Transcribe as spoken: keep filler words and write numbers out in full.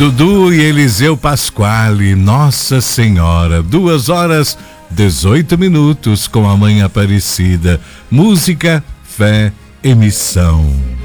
Dudu e Eliseu Pasquale, Nossa Senhora, duas horas, dezoito minutos com a Mãe Aparecida. Música, fé, emissão.